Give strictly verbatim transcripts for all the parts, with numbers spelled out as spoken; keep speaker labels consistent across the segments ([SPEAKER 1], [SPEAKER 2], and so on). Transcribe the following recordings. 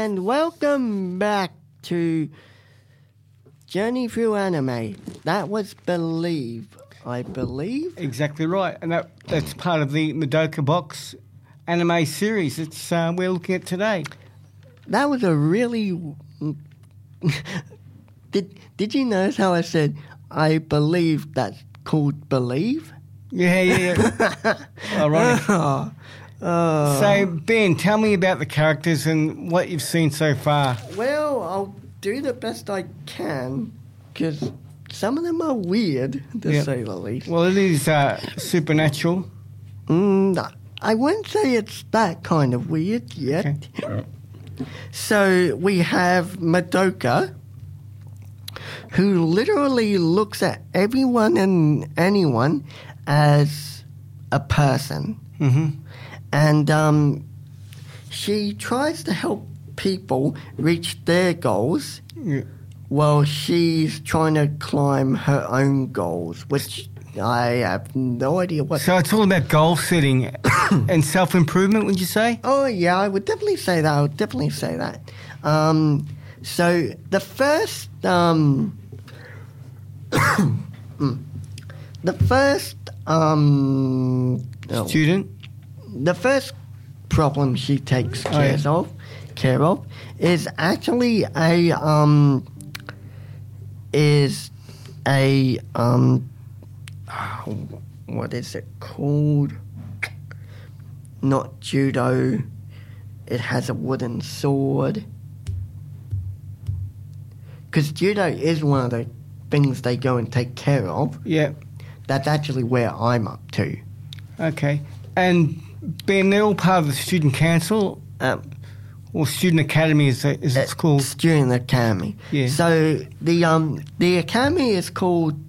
[SPEAKER 1] and welcome back to Journey Through Anime. That was Believe, I believe.
[SPEAKER 2] Exactly right, and that that's part of the Madoka Box anime series it's uh, we're looking at today.
[SPEAKER 1] That was a really... did Did you notice how I said, I believe that's called Believe?
[SPEAKER 2] Yeah, yeah, yeah. Ironic.
[SPEAKER 1] Oh, oh.
[SPEAKER 2] So, Ben, tell me about the characters and what you've seen so far.
[SPEAKER 1] Well, I'll do the best I can, because some of them are weird, to
[SPEAKER 2] Yep.
[SPEAKER 1] say the least.
[SPEAKER 2] Well, it is uh, supernatural.
[SPEAKER 1] Mm, I wouldn't say it's that kind of weird yet.
[SPEAKER 2] Okay.
[SPEAKER 1] So we have Madoka, who literally looks at everyone and anyone as a person.
[SPEAKER 2] Mm-hmm.
[SPEAKER 1] And um, she tries to help people reach their goals
[SPEAKER 2] Yeah.
[SPEAKER 1] while she's trying to climb her own goals, which I have no idea what...
[SPEAKER 2] So it's all about goal setting and self-improvement, would you say?
[SPEAKER 1] Oh, yeah, I would definitely say that. I would definitely say that. Um, so the first... Um, the first... Um, oh,
[SPEAKER 2] Student?
[SPEAKER 1] the first problem she takes
[SPEAKER 2] Oh,
[SPEAKER 1] care
[SPEAKER 2] yeah.
[SPEAKER 1] of, care of is actually a... Um, is a... Um, what is it called? Not judo. It has a wooden sword. Because judo is one of the things they go and take care of.
[SPEAKER 2] Yeah.
[SPEAKER 1] That's actually where I'm up to.
[SPEAKER 2] Okay. And, Ben, they're all part of the student council,
[SPEAKER 1] Um,
[SPEAKER 2] or student academy, as, as it's called.
[SPEAKER 1] Student Academy.
[SPEAKER 2] Yeah.
[SPEAKER 1] So the um the academy is called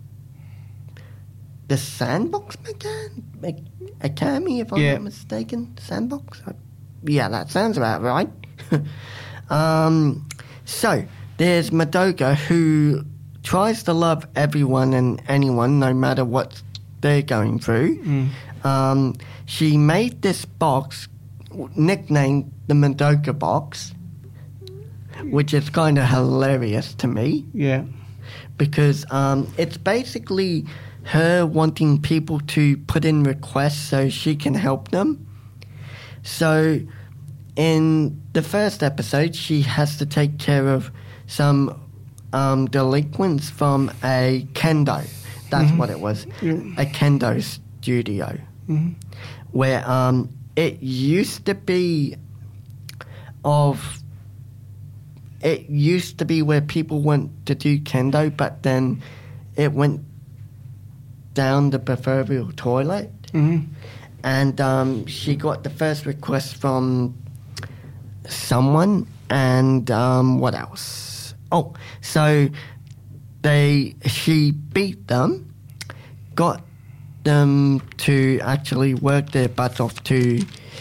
[SPEAKER 1] the Sandbox Maca- Academy, if I'm
[SPEAKER 2] Yeah.
[SPEAKER 1] not mistaken. Sandbox? Uh, Yeah, that sounds about right. um, so, there's Madoka, who tries to love everyone and anyone, no matter what they're going through.
[SPEAKER 2] Mm.
[SPEAKER 1] Um, she made this box, nicknamed the Madoka Box, which is kind of hilarious to me,
[SPEAKER 2] Yeah.
[SPEAKER 1] because um, it's basically her wanting people to put in requests so she can help them. So in the first episode, she has to take care of some um, delinquents from a kendo. That's
[SPEAKER 2] Mhm.
[SPEAKER 1] what it was,
[SPEAKER 2] Yeah.
[SPEAKER 1] a kendo studio,
[SPEAKER 2] Mm-hmm.
[SPEAKER 1] where um, it used to be of... It used to be where people went to do kendo, but then it went down the proverbial toilet.
[SPEAKER 2] Mm-hmm.
[SPEAKER 1] And um, she got the first request from someone, and um, what else? Oh, so they she beat them, got them to actually work their butts off to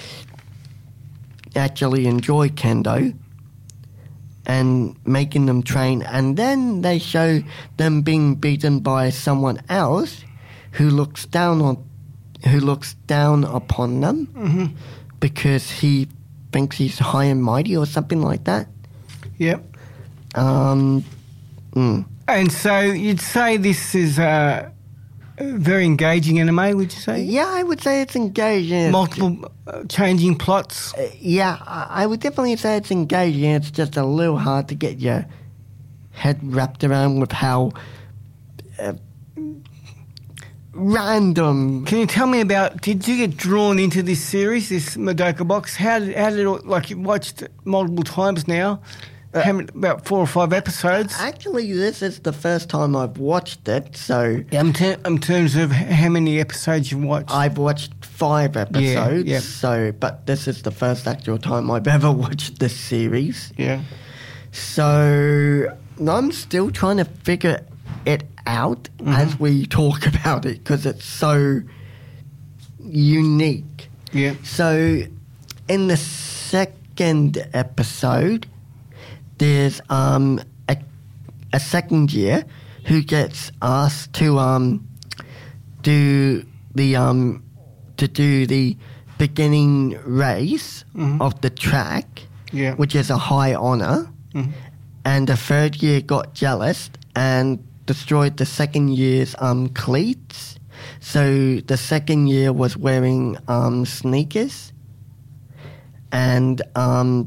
[SPEAKER 1] actually enjoy kendo and making them train, and then they show them being beaten by someone else who looks down on who looks down upon them
[SPEAKER 2] Mm-hmm.
[SPEAKER 1] because he thinks he's high and mighty or something like that.
[SPEAKER 2] Yep.
[SPEAKER 1] Um, mm.
[SPEAKER 2] And so you'd say this is a very engaging anime, would you say?
[SPEAKER 1] Yeah, I would say it's engaging.
[SPEAKER 2] Multiple uh, changing plots.
[SPEAKER 1] Uh, yeah, I I would definitely say it's engaging. It's just a little hard to get your head wrapped around with how uh, random.
[SPEAKER 2] Can you tell me about, did you get drawn into this series, this Madoka Box? How did, how did it, like you've watched it multiple times now,
[SPEAKER 1] Uh,
[SPEAKER 2] how many, about four or five episodes?
[SPEAKER 1] Actually, this is the first time I've watched it, so
[SPEAKER 2] In, ter- in terms of h- how many episodes you've watched?
[SPEAKER 1] I've watched five episodes.
[SPEAKER 2] yeah.
[SPEAKER 1] So, but this is the first actual time I've ever watched this series.
[SPEAKER 2] yeah.
[SPEAKER 1] So I'm still trying to figure it out as we talk about it because it's so unique.
[SPEAKER 2] Yeah.
[SPEAKER 1] So in the second episode, there's um a, a second year who gets asked to um do the um to do the beginning race
[SPEAKER 2] Mhm.
[SPEAKER 1] of the track.
[SPEAKER 2] Yeah.
[SPEAKER 1] which is a high honor.
[SPEAKER 2] Mhm.
[SPEAKER 1] And the third year got jealous and destroyed the second year's um, cleats. So the second year was wearing um, sneakers. And um,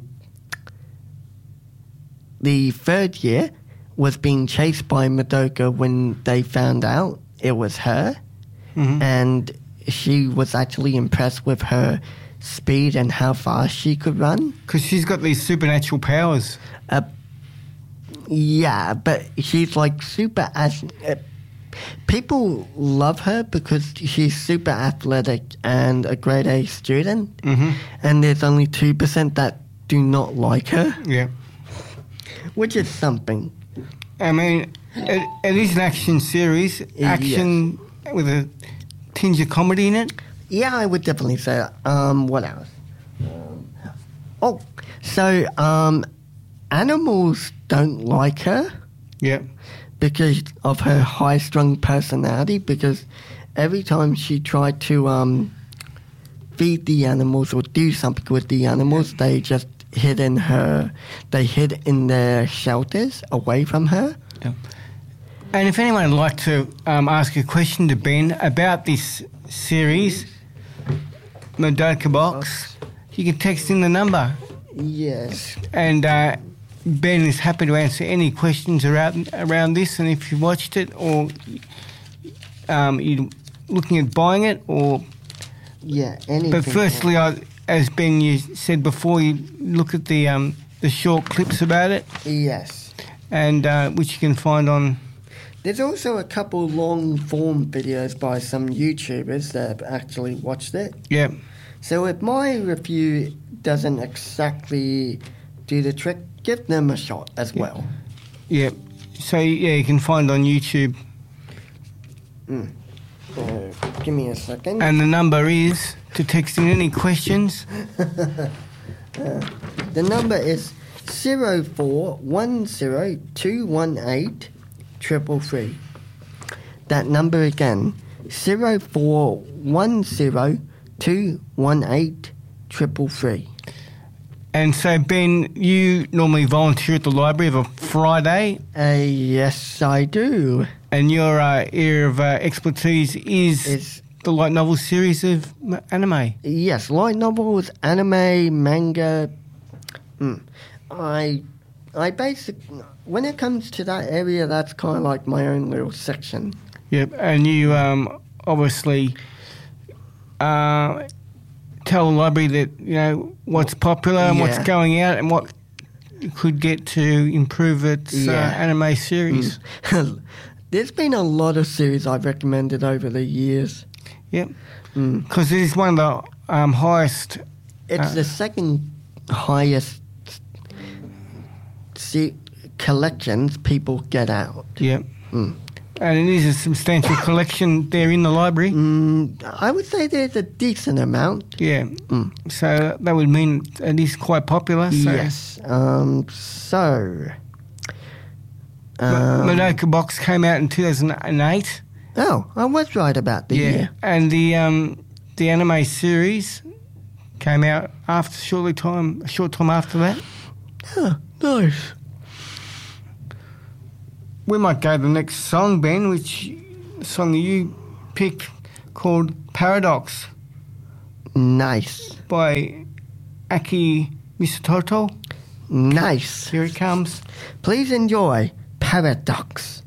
[SPEAKER 1] the third year was being chased by Madoka when they found out it was her.
[SPEAKER 2] Mhm.
[SPEAKER 1] And she was actually impressed with her speed and how fast she could run.
[SPEAKER 2] Because she's got these supernatural powers.
[SPEAKER 1] Uh, yeah, but she's like super. As, uh, people love her because she's super athletic and a grade A student.
[SPEAKER 2] Mhm.
[SPEAKER 1] And there's only two percent that do not like her,
[SPEAKER 2] Yeah.
[SPEAKER 1] which is something.
[SPEAKER 2] I mean, it, it is an action series. Action with a tinge of comedy in it.
[SPEAKER 1] Yeah, I would definitely say that. Um, what else? Um, oh, so um, animals don't like her
[SPEAKER 2] Yeah.
[SPEAKER 1] because of her high-strung personality, because every time she tried to um, feed the animals or do something with the animals, they just hid in her, they hid in their shelters away from her.
[SPEAKER 2] Yeah. And if anyone would like to um, ask a question to Ben about this series, Madoka Box, you can text in the number.
[SPEAKER 1] Yes.
[SPEAKER 2] And uh, Ben is happy to answer any questions around around this. And if you watched it or um, you're looking at buying it, or
[SPEAKER 1] Yeah, anything.
[SPEAKER 2] but firstly, I, as Ben you said before, you look at the um, the short clips about it,
[SPEAKER 1] Yes.
[SPEAKER 2] and uh, which you can find on.
[SPEAKER 1] There's also a couple long-form videos by some YouTubers that have actually watched it.
[SPEAKER 2] Yeah,
[SPEAKER 1] So if my review doesn't exactly do the trick, give them a shot as well.
[SPEAKER 2] yeah. So yeah, you can find on YouTube,
[SPEAKER 1] Mm. So, give me a second.
[SPEAKER 2] and the number is to text in any questions.
[SPEAKER 1] The number is zero four one zero two one eight triple three. That number again, zero four one zero two one eight triple three.
[SPEAKER 2] And so Ben, you normally volunteer at the library of a Friday.
[SPEAKER 1] Uh, yes, I do.
[SPEAKER 2] And your uh, area of uh, expertise is
[SPEAKER 1] It's
[SPEAKER 2] the light novel series of m- anime.
[SPEAKER 1] yes, light novels, anime, manga. Mm. I, I basic. When it comes to that area, that's kind of like my own little section.
[SPEAKER 2] Yep. And you um, obviously uh, tell the library that you know what's popular and what's
[SPEAKER 1] Yeah.
[SPEAKER 2] going out and what you could get to improve its uh,
[SPEAKER 1] Yeah.
[SPEAKER 2] anime series.
[SPEAKER 1] Mm. There's been a lot of series I've recommended over the years.
[SPEAKER 2] Yep.
[SPEAKER 1] Mm.
[SPEAKER 2] Because it is one of the um, highest.
[SPEAKER 1] It's
[SPEAKER 2] Uh,
[SPEAKER 1] the second highest se- collections people get out.
[SPEAKER 2] Yep.
[SPEAKER 1] Mm.
[SPEAKER 2] And it is a substantial collection there in the library.
[SPEAKER 1] Mm, I would say there's a decent amount.
[SPEAKER 2] Yeah.
[SPEAKER 1] Mm.
[SPEAKER 2] So that would mean it is quite popular. So
[SPEAKER 1] Yes. Um, so.
[SPEAKER 2] Ma-
[SPEAKER 1] Um,
[SPEAKER 2] Madoka Box came out in two thousand eight.
[SPEAKER 1] oh, I was right about the year.
[SPEAKER 2] And the um, the anime series came out after shortly time, a short time after that.
[SPEAKER 1] Oh, nice.
[SPEAKER 2] We might go to the next song, Ben, which song you picked called Paradox
[SPEAKER 1] Nice.
[SPEAKER 2] by Aki Misato.
[SPEAKER 1] Nice.
[SPEAKER 2] Here it comes.
[SPEAKER 1] Please enjoy Paradox.